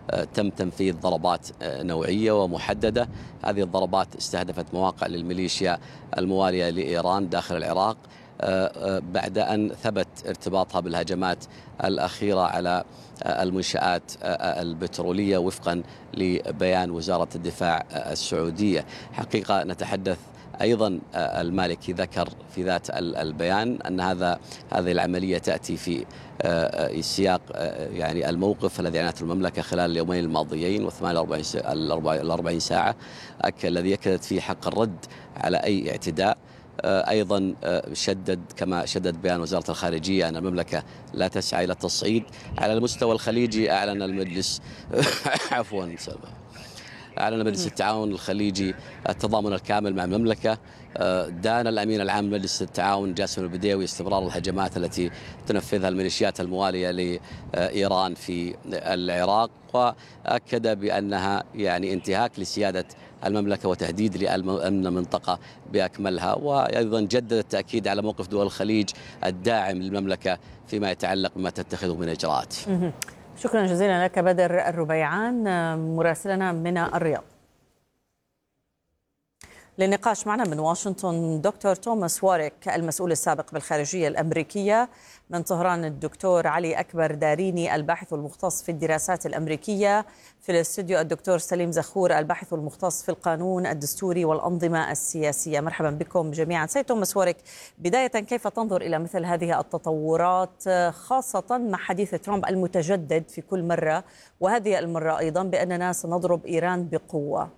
تم تنفيذ ضربات نوعية ومحددة. هذه الضربات استهدفت مواقع للميليشيا الموالية لإيران داخل العراق، بعد أن ثبت ارتباطها بالهجمات الأخيرة على المنشآت البترولية وفقا لبيان وزارة الدفاع السعودية. حقيقة نتحدث أيضا المالكي ذكر في ذات البيان أن هذه العملية تأتي في سياق يعني الموقف الذي أعلنته المملكة خلال اليومين الماضيين و48 ساعة الذي أكدت فيه حق الرد على أي اعتداء. أيضا كما شدد بيان وزارة الخارجية أن المملكة لا تسعى إلى التصعيد. على المستوى الخليجي أعلن المجلس أعلن مجلس التعاون الخليجي التضامن الكامل مع المملكة. دان الأمين العام لمجلس التعاون جاسم البديوي استمرار الهجمات التي تنفذها الميليشيات الموالية لإيران في العراق، وأكد بأنها يعني انتهاك لسيادة المملكة وتهديد لأمن المنطقة بأكملها. وأيضا جدد التأكيد على موقف دول الخليج الداعم للمملكة فيما يتعلق بما تتخذه من إجراءات. شكرا جزيلا لك بدر الربيعان مراسلنا من الرياض. للنقاش معنا من واشنطن دكتور توماس واريك المسؤول السابق بالخارجية الأمريكية، من طهران الدكتور علي أكبر داريني الباحث المختص في الدراسات الأمريكية، في الاستوديو الدكتور سليم زخور الباحث المختص في القانون الدستوري والأنظمة السياسية. مرحبا بكم جميعا. سيد توماس واريك، بداية كيف تنظر إلى مثل هذه التطورات خاصة مع حديث ترامب المتجدد في كل مرة وهذه المرة أيضا بأننا سنضرب إيران بقوة؟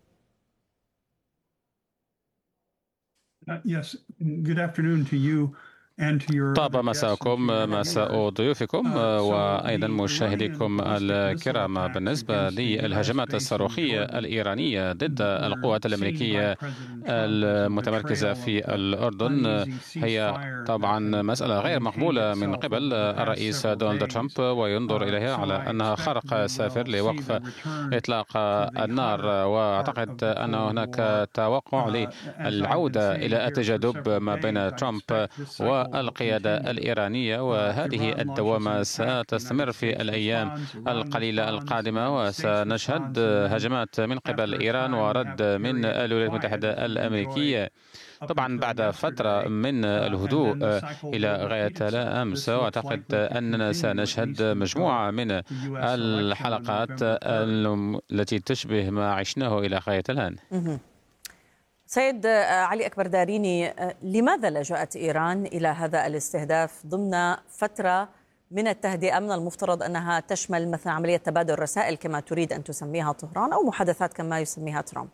Yes, good afternoon to you. طاب مساءكم، مساء ضيوفكم وأيضا مشاهديكم الكرام. بالنسبة للهجمات الصاروخية الإيرانية ضد القوات الأمريكية المتمركزة في الأردن هي طبعا مسألة غير مقبولة من قبل الرئيس دونالد ترامب، وينظر إليها على أنها خرق سافر لوقف إطلاق النار. وأعتقد أن هناك توقع للعودة إلى التجاذب ما بين ترامب والقيادة الإيرانية، وهذه الدوامة ستستمر في الأيام القليلة القادمة، وسنشهد هجمات من قبل إيران ورد من الولايات المتحدة الأمريكية طبعا بعد فترة من الهدوء إلى غاية لا أمس. وأعتقد أننا سنشهد مجموعة من الحلقات التي تشبه ما عشناه إلى غاية الآن. سيد علي أكبر داريني، لماذا لجأت إيران إلى هذا الاستهداف ضمن فترة من التهدئة من المفترض أنها تشمل مثلا عملية تبادل رسائل كما تريد أن تسميها طهران أو محادثات كما يسميها ترامب؟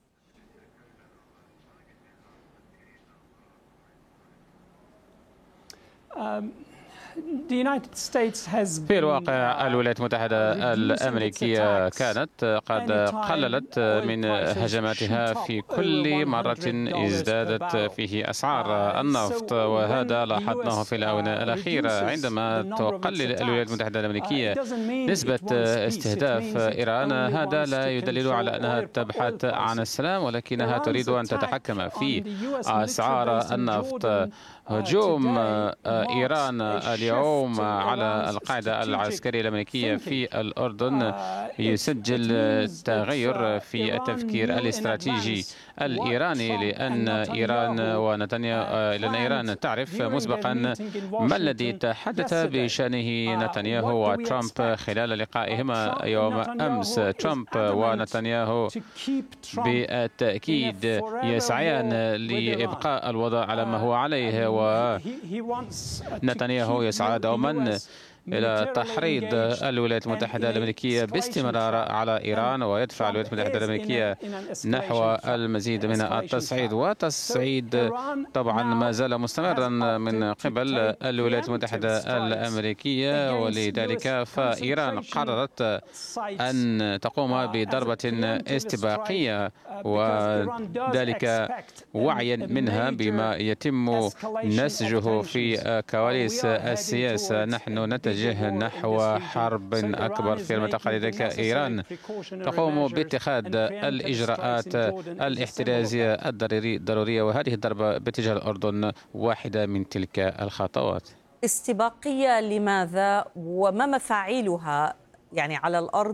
في الواقع الولايات المتحدة الأمريكية كانت قد قللت من هجماتها في كل مرة ازدادت فيه أسعار النفط، وهذا لاحظناه في الآونة الأخيرة عندما تقلل الولايات المتحدة الأمريكية نسبة استهداف إيران. هذا لا يدلل على أنها تبحث عن السلام، ولكنها تريد أن تتحكم في أسعار النفط. هجوم إيران اليوم على القاعدة العسكرية الأمريكية في الأردن يسجل تغير في التفكير الاستراتيجي الإيراني، لأن إيران تعرف مسبقا ما الذي تحدث بشأنه نتنياهو وترامب خلال لقائهما يوم أمس. ترامب ونتنياهو بالتأكيد يسعيان لإبقاء الوضع على ما هو عليه، ونتنياهو يسعى دوما إلى تحريض الولايات المتحدة الأمريكية باستمرار على إيران، ويدفع الولايات المتحدة الأمريكية نحو المزيد من التصعيد. والتصعيد طبعا ما زال مستمرا من قبل الولايات المتحدة الأمريكية، ولذلك فإيران قررت أن تقوم بضربة استباقية، وذلك وعيا منها بما يتم نسجه في كواليس السياسة. نحن نتجه نحو حرب أكبر في المنطقة، لذلك إيران تقوم باتخاذ الإجراءات الاحترازية الضرورية، وهذه الضربة باتجاه الأردن واحدة من تلك الخطوات. استباقية لماذا وما مفاعيلها يعني على الأرض